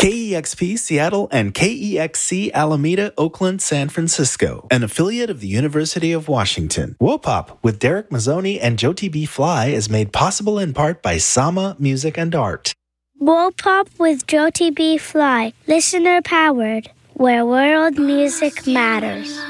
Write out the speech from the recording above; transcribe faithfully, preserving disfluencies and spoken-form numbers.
K E X P Seattle and K E X C Alameda, Oakland, San Francisco, an affiliate of the University of Washington. Wopop with Derek Mazzoni and Jyoti B. Fly is made possible in part by Sama Music and Art. Wopop with Jyoti B. Fly, listener powered, where world music matters.